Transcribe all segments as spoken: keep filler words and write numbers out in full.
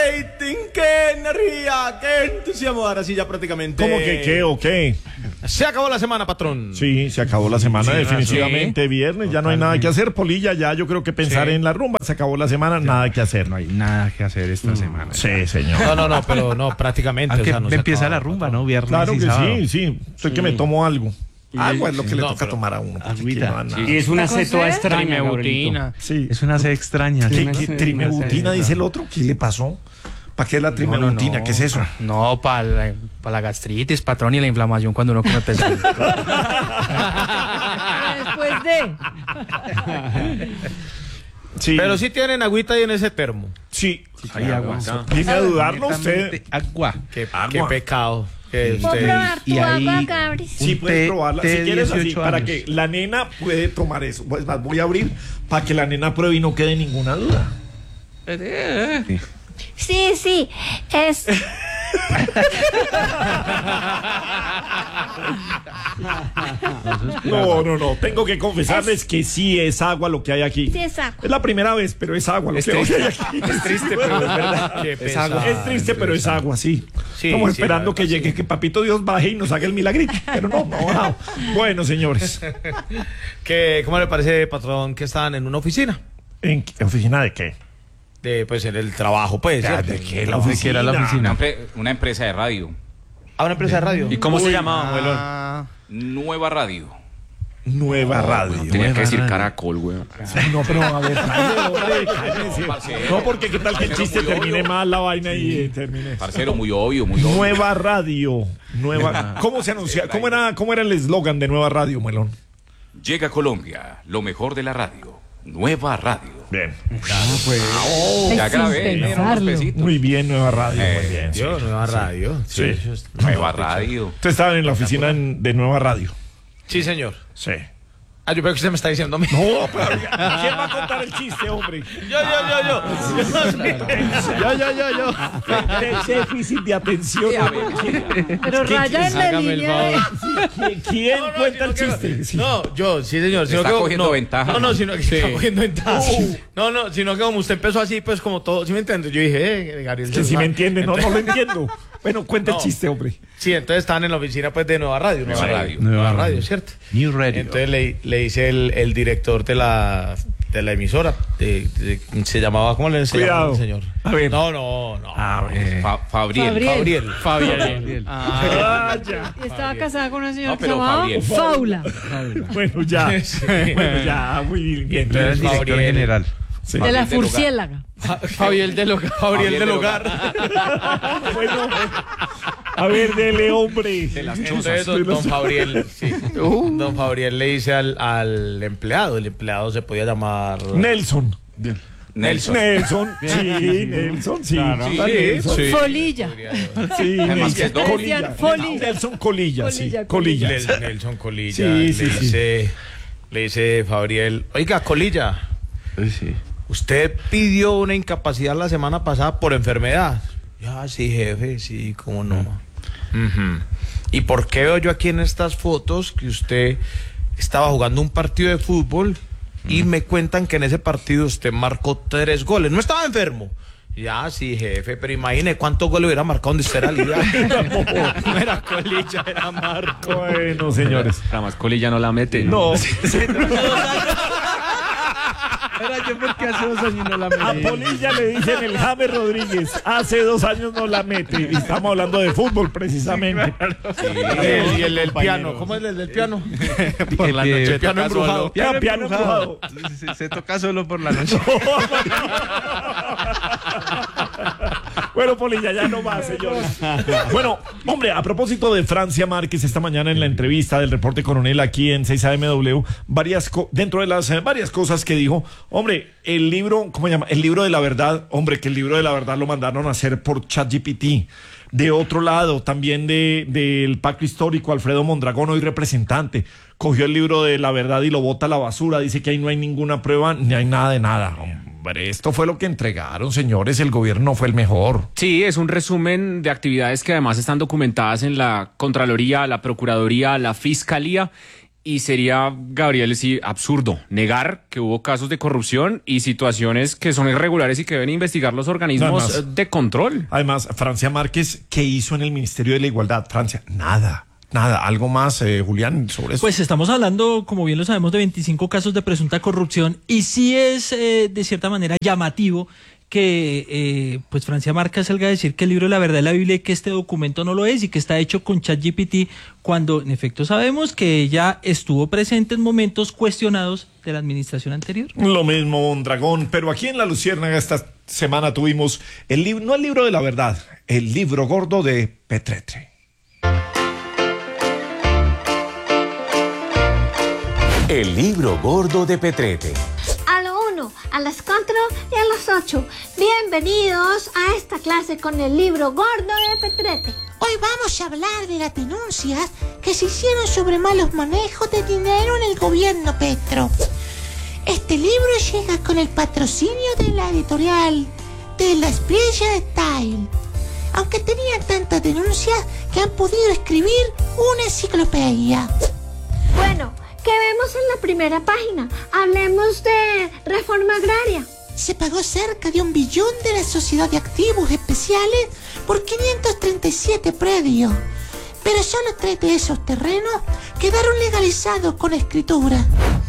rating, qué energía, qué entusiasmo. Ahora sí, ya prácticamente. ¿Cómo que qué o qué? Se acabó la semana, patrón. Sí, se acabó la semana, sí, definitivamente. Sí. Viernes, ya no hay nada que hacer. Polilla, ya yo creo que pensar sí. en la rumba. Se acabó la semana, sí. nada que hacer. No hay nada que hacer esta mm. semana. Sí, señor. No, no, no, pero no, prácticamente. Aunque o sea, no empieza acaba, la rumba, patrón. ¿no? Viernes claro y que sábado. sí, sí. Soy sí. que me tomo algo. Agua es lo que le no, toca tomar a uno. Agüita. Sí. Y es una C toda extraña, trimebutina. Sí. Es una C extraña. ¿Qué, qué trimebutina dice el otro? ¿Qué le pasó? ¿Para qué es la trimebutina? No, no, no. ¿Qué es eso? No, para la, pa la gastritis, patrón, y la inflamación cuando uno come pesado. Después de... Sí. Pero sí tienen agüita ahí en ese termo. Sí. sí hay agua. Dime a dudarlo usted. Agua. Qué, agua. Qué pecado. ¿Puedo probar tu y ahí, agua, Cabris? Sí, puedes probarla. Si quieres así, años. para que la nena puede tomar eso. Pues más, voy a abrir para que la nena pruebe y no quede ninguna duda. Sí, sí, sí. Es... No, no, no. Tengo que confesarles es... que sí es agua lo que hay aquí. Sí es agua. Es la primera vez, pero es agua lo es que triste. hay aquí. Es triste, pero es verdad. Es, agua. Es triste, pero es agua, sí. sí Estamos sí, esperando verdad, que llegue, sí. que Papito Dios baje y nos haga el milagrito. Pero no, no, no. Bueno, señores. ¿Qué, ¿Cómo le parece, patrón, que estaban en una oficina? ¿En qué, oficina de qué? De, pues en el trabajo, pues. Ya, ¿de qué? La oficina. ¿Qué era la oficina? Una, una empresa de radio. ¿A una empresa de radio? ¿Y cómo Uy, se llamaba, abuelón? ah. Nueva Radio. Nueva Radio. No, tenía que decir Caracol, güey. No, pero a ver, no, porque qué tal que el chiste termine mal la vaina y termine. Parcero, muy obvio, muy obvio. Nueva Radio. Nueva. ¿Cómo se anuncia? ¿Cómo era, cómo era el eslogan de Nueva Radio, Melón? Llega a Colombia, lo mejor de la radio. Nueva Radio. Bien. Ah, pues. Oh, ya grabé. Muy bien, Nueva Radio. Eh, muy bien. Yo, sí. Nueva Radio. Sí. Sí. Sí. Nueva Radio. Ustedes estaban en la oficina de Nueva Radio. Sí, señor. Sí. Ah, yo creo que usted me está diciendo a mí. No, pero ¿quién va a contar el chiste, hombre? Yo, yo, yo, yo. Yo, yo, yo, yo. Déficit de atención. Pero raya en la línea. ¿Quién, quién no, no, cuenta el chiste? Sí. No, yo, sí, señor. Sino está que, cogiendo no, ventaja. No, no, sino que sí. está cogiendo ventaja. Uh. No, no, sino que como usted empezó así, pues como todo, ¿sí me entiende? Yo dije, eh, Gabriel. Que si me entiende, no, no lo entiendo. Bueno, cuenta no. el chiste, hombre. Sí, entonces estaban en la oficina pues de Nueva Radio. Nueva sí, Radio. Nueva, Nueva Radio, ¿cierto? New Radio. Entonces le, le dice el, el director de la, de la emisora, de, de, se llamaba, ¿cómo le se llamaba el señor? A ver. No, no, no. A ver. Fa, Fabriel. Fabriel. Fabriel. Fabriel. Ah, ya. Y estaba casada con una señora no, que se llamaba Fabriel. Faula. Bueno, ya. Sí. Bueno, ya, muy bien. Era el director Fabriel. general. Sí. De la Furciélaga. Fabiel del Hogar. Fabriel del Hogar. Bueno, a ver, dele, hombre. De las Entonces, chuzas. don, don Fabriel, sí. uh. Don Fabriel le dice al, al empleado, el empleado se podía llamar Nelson. Nelson. Nelson, sí, Nelson, sí. Claro. Sí, Nelson. Sí. Folilla. Sí, Además que es Nelson. doble. Colilla. Folilla. Nelson Colilla, sí. Colilla, Colilla. Nel- Nelson Colilla. Sí, le, sí, sí. dice, le dice Fabriel, oiga, Colilla, Sí. usted pidió una incapacidad la semana pasada por enfermedad. Ya, sí, jefe, sí, cómo no. Uh-huh. ¿Y por qué veo yo aquí en estas fotos que usted estaba jugando un partido de fútbol y me cuentan que en ese partido usted marcó tres goles? ¿No estaba enfermo? Ya, sí, jefe, pero imagine cuántos goles hubiera marcado donde usted era liga. No, no era Colilla, era Marco. Bueno, señores. Además, Colilla no la mete. No. Era yo porque hace dos años no la A metí. Polilla le dicen el James Rodríguez. Hace dos años no la mete. Y estamos hablando de fútbol, precisamente. Sí, el, y el del piano, ¿cómo es el del piano? Por la noche. El piano embrujado. Piano, piano embrujado. Se, se toca solo por la noche. Bueno, Polilla, ya no más, señores. Bueno, hombre, a propósito de Francia Márquez, esta mañana en la entrevista del Reporte Coronel aquí en seis A M W, varias co- dentro de las eh, varias cosas que dijo, hombre, el libro, ¿cómo se llama? El libro de la verdad, hombre, que el libro de la verdad lo mandaron a hacer por ChatGPT. De otro lado, también de, del Pacto Histórico, Alfredo Mondragón, hoy representante, cogió el libro de la verdad y lo bota a la basura, dice que ahí no hay ninguna prueba, ni hay nada de nada. Hombre, esto fue lo que entregaron, señores, el gobierno no fue el mejor. Sí, es un resumen de actividades que además están documentadas en la Contraloría, la Procuraduría, la Fiscalía. Y sería, Gabriel, sí, absurdo negar que hubo casos de corrupción y situaciones que son irregulares y que deben investigar los organismos Además, de control. Además, Francia Márquez, ¿qué hizo en el Ministerio de la Igualdad? Francia, nada. Nada, algo más, eh, Julián, sobre eso. Pues estamos hablando, como bien lo sabemos, de veinticinco casos de presunta corrupción y sí es, eh, de cierta manera, llamativo que eh, pues Francia Márquez salga a decir que el libro de la verdad es la Biblia y que este documento no lo es y que está hecho con ChatGPT, cuando en efecto sabemos que ella estuvo presente en momentos cuestionados de la administración anterior. Lo mismo, Dragón, pero aquí en La Luciérnaga esta semana tuvimos el libro, no el libro de la verdad, el libro gordo de Petretre. El libro gordo de Petretre. A lo uno, a las cuatro y a las ocho. Bienvenidos a esta clase con el libro gordo de Petretre. Hoy vamos a hablar de las denuncias que se hicieron sobre malos manejos de dinero en el gobierno Petro. Este libro llega con el patrocinio de la editorial de la Espriella de Style. Aunque tenían tantas denuncias que han podido escribir una enciclopedia. Bueno, ¿qué vemos en la primera página? Hablemos de reforma agraria. Se pagó cerca de un billón de la sociedad de activos especiales por quinientos treinta y siete predios. Pero solo tres de esos terrenos quedaron legalizados con escritura.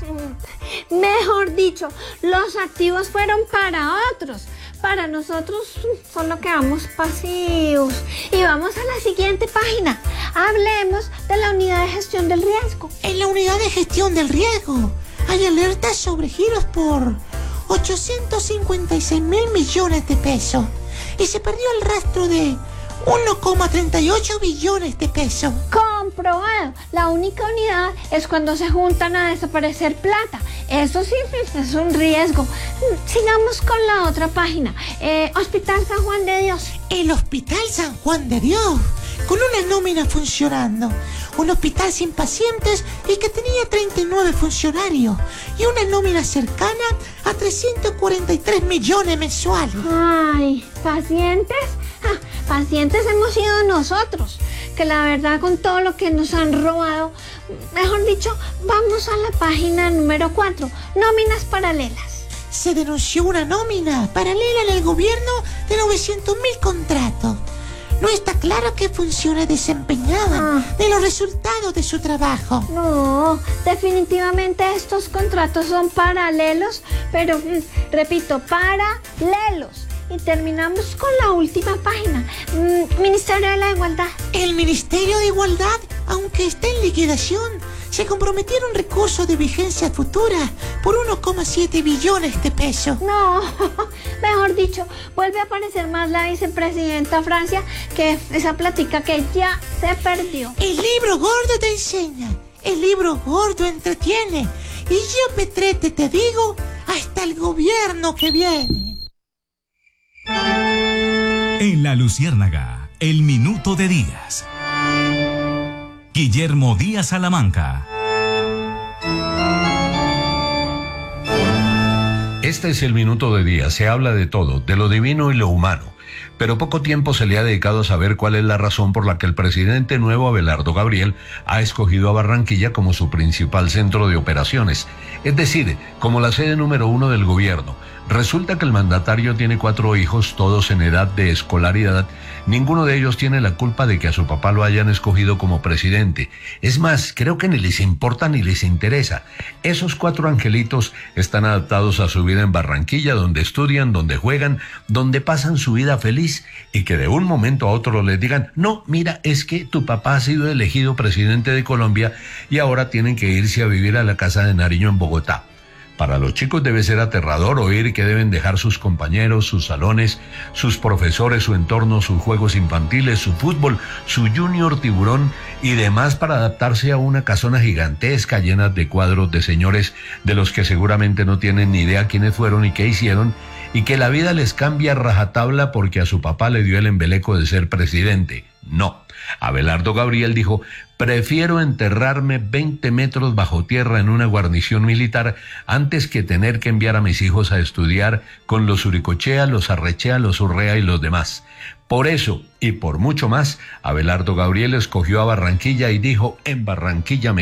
Mejor dicho, los activos fueron para otros. Para nosotros solo quedamos pasivos. Y vamos a la siguiente página. Hablemos de la unidad de gestión del riesgo. En la unidad de gestión del riesgo hay alertas sobre giros por ochocientos cincuenta y seis mil millones de pesos. Y se perdió el rastro de uno coma treinta y ocho billones de pesos. Comprobado. La única unidad es cuando se juntan a desaparecer plata. Eso sí es un riesgo. Sigamos con la otra página. Eh, Hospital San Juan de Dios. El Hospital San Juan de Dios, con una nómina funcionando. Un hospital sin pacientes y que tenía treinta y nueve funcionarios. Y una nómina cercana a trescientos cuarenta y tres millones mensuales. Ay, ¿pacientes? Ah, pacientes hemos sido nosotros. Que la verdad, con todo lo que nos han robado, mejor dicho, vamos a la página número cuatro, nóminas paralelas. Se denunció una nómina paralela en el gobierno de novecientos mil contratos. No está claro qué funciones desempeñaban, Ah. ni los resultados de su trabajo. No, definitivamente estos contratos son paralelos, pero, mm, repito, paralelos. Y terminamos con la última página, mm, Ministerio de la Igualdad. El Ministerio de Igualdad, aunque está en liquidación, se comprometieron recursos de vigencia futura por uno coma siete billones de pesos. No, mejor dicho, vuelve a aparecer más la vicepresidenta Francia, que esa plática que ya se perdió. El libro gordo te enseña, el libro gordo entretiene. Y yo, Petretre, te digo, hasta el gobierno que viene. En La Luciérnaga, el minuto de Díaz. Guillermo Díaz Salamanca. Este es el minuto de Díaz. Se habla de todo, de lo divino y lo humano. Pero poco tiempo se le ha dedicado a saber cuál es la razón por la que el presidente nuevo Abelardo Gabriel ha escogido a Barranquilla como su principal centro de operaciones, es decir, como la sede número uno del gobierno. Resulta que el mandatario tiene cuatro hijos, todos en edad de escolaridad. Ninguno de ellos tiene la culpa de que a su papá lo hayan escogido como presidente. Es más, creo que ni les importa ni les interesa. Esos cuatro angelitos están adaptados a su vida en Barranquilla, donde estudian, donde juegan, donde pasan su vida feliz, y que de un momento a otro les digan, no, mira, es que tu papá ha sido elegido presidente de Colombia y ahora tienen que irse a vivir a la casa de Nariño en Bogotá. Para los chicos debe ser aterrador oír que deben dejar sus compañeros, sus salones, sus profesores, su entorno, sus juegos infantiles, su fútbol, su junior tiburón y demás para adaptarse a una casona gigantesca llena de cuadros de señores de los que seguramente no tienen ni idea quiénes fueron y qué hicieron, y que la vida les cambia a rajatabla porque a su papá le dio el embeleco de ser presidente. No. Abelardo Gabriel dijo, prefiero enterrarme veinte metros bajo tierra en una guarnición militar antes que tener que enviar a mis hijos a estudiar con los Uricochea, los Arrechea, los Urrea y los demás. Por eso, y por mucho más, Abelardo Gabriel escogió a Barranquilla y dijo, en Barranquilla me